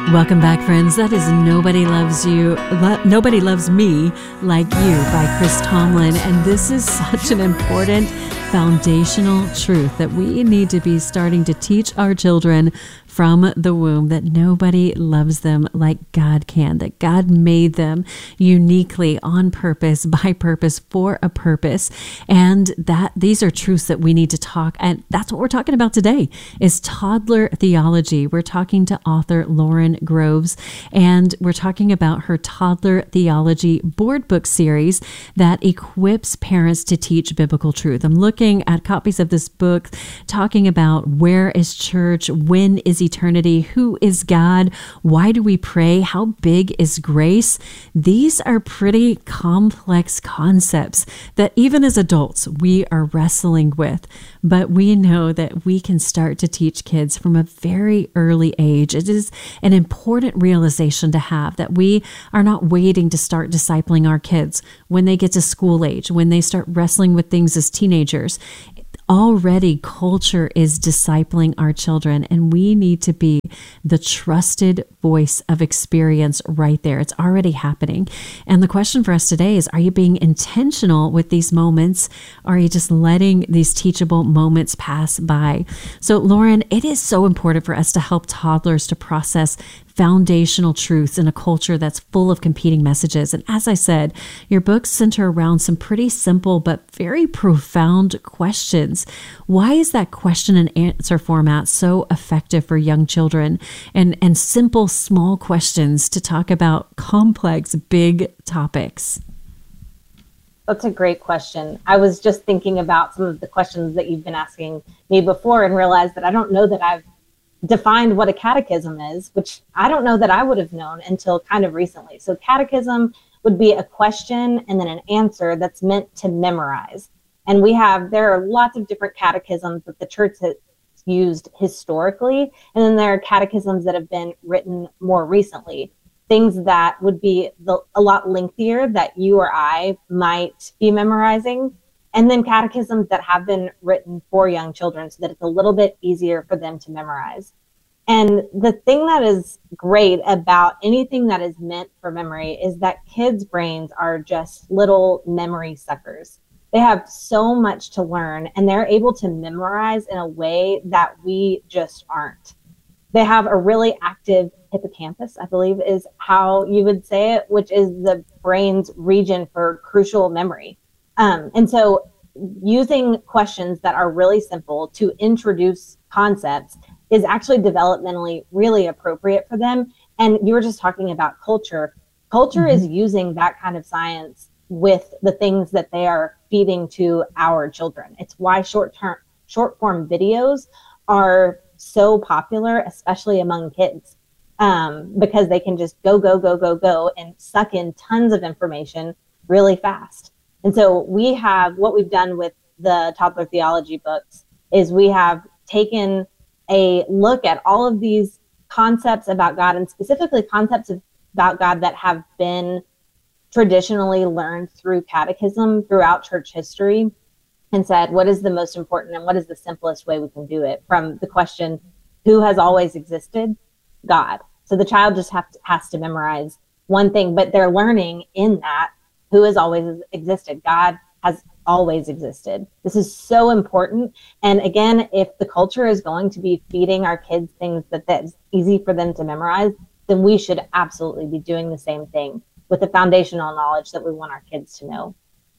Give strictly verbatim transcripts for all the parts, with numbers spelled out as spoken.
Welcome back, friends. That is Nobody Loves You, Lo- Nobody Loves Me Like You by Chris Tomlin. And this is such an important foundational truth that we need to be starting to teach our children from the womb, that nobody loves them like God can, that God made them uniquely on purpose, by purpose, for a purpose. And that these are truths that we need to talk. And that's what we're talking about today is toddler theology. We're talking to author Lauren Groves, and we're talking about her Toddler Theology board book series that equips parents to teach biblical truth. I'm looking at copies of this book talking about where is church, when is eternity, who is God, why do we pray, how big is grace? These are pretty complex concepts that even as adults we are wrestling with, but we know that we can start to teach kids from a very early age. It is an important realization to have that we are not waiting to start discipling our kids when they get to school age, when they start wrestling with things as teenagers. Already culture is discipling our children, and we need to be the trusted voice of experience right there. It's already happening. And the question for us today is, are you being intentional with these moments? Or are you just letting these teachable moments pass by? So Lauren, it is so important for us to help toddlers to process foundational truths in a culture that's full of competing messages. And as I said, your books center around some pretty simple but very profound questions. Why is that question and answer format so effective for young children? And, and simple, small questions to talk about complex, big topics. That's a great question. I was just thinking about some of the questions that you've been asking me before and realized that I don't know that I've defined what a catechism is, which I don't know that I would have known until kind of recently. So catechism would be a question and then an answer that's meant to memorize. And we have, there are lots of different catechisms that the church has used historically. And then there are catechisms that have been written more recently, things that would be the, a lot lengthier that you or I might be memorizing. And then catechisms that have been written for young children so that it's a little bit easier for them to memorize. And the thing that is great about anything that is meant for memory is that kids' brains are just little memory suckers. They have so much to learn, and they're able to memorize in a way that we just aren't. They have a really active hippocampus, I believe is how you would say it, which is the brain's region for crucial memory. Um, and so using questions that are really simple to introduce concepts is actually developmentally really appropriate for them. And you were just talking about culture. Culture mm-hmm. is using that kind of science with the things that they are feeding to our children. It's why short-term, short-form videos are so popular, especially among kids, um, because they can just go, go, go, go, go, and suck in tons of information really fast. And so we have, what we've done with the Toddler Theology books is we have taken a look at all of these concepts about God, and specifically concepts of, about God that have been traditionally learned through catechism throughout church history, and said, what is the most important and what is the simplest way we can do it? From the question, who has always existed? God. So the child just have to, has to memorize one thing, but they're learning in that who has always existed. God has always existed. This is so important. And again, if the culture is going to be feeding our kids things that that's easy for them to memorize, then we should absolutely be doing the same thing with the foundational knowledge that we want our kids to know.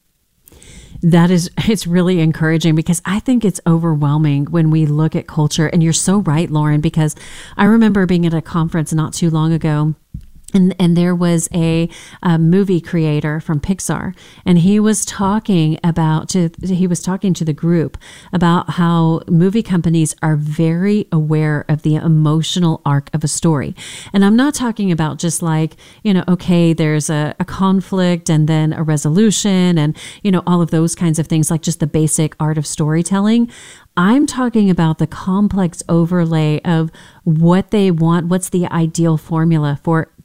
That is, it's really encouraging because I think it's overwhelming when we look at culture. And you're so right, Lauren, because I remember being at a conference not too long ago. And and there was a, a movie creator from Pixar, and he was talking about to he was talking to the group about how movie companies are very aware of the emotional arc of a story. And I'm not talking about just like, you know, okay, there's a, a conflict and then a resolution and, you know, all of those kinds of things, like just the basic art of storytelling. I'm talking about the complex overlay of what they want, what's the ideal formula for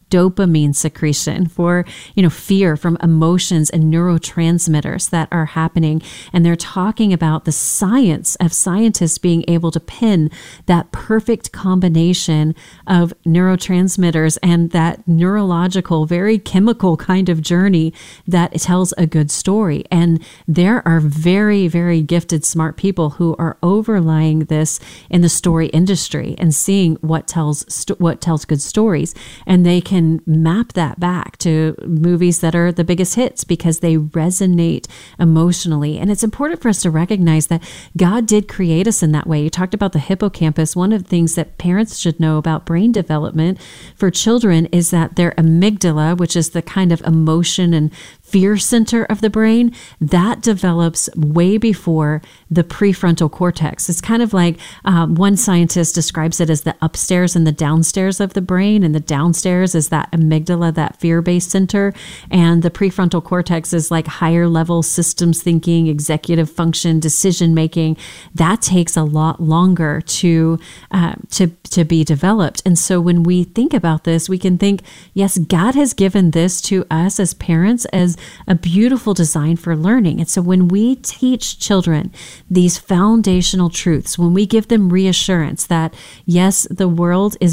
dopamine secretion, for, you know, fear, from emotions and neurotransmitters that are happening. And they're talking about the science of scientists being able to pin that perfect combination of neurotransmitters and that neurological, very chemical kind of journey that tells a good story. And there are very, very gifted, smart people who are overlying this in the story industry and seeing what tells st- what tells good stories, and they can can map that back to movies that are the biggest hits because they resonate emotionally. And it's important for us to recognize that God did create us in that way. You talked about the hippocampus. One of the things that parents should know about brain development for children is that their amygdala, which is the kind of emotion and fear center of the brain, that develops way before the prefrontal cortex. It's kind of like um, one scientist describes it as the upstairs and the downstairs of the brain, and the downstairs is that amygdala, that fear-based center, and the prefrontal cortex is like higher level systems thinking, executive function, decision making. That takes a lot longer to uh, to to be developed. And so when we think about this, we can think, yes, God has given this to us as parents as a beautiful design for learning. And so when we teach children these foundational truths, when we give them reassurance that, yes, the world is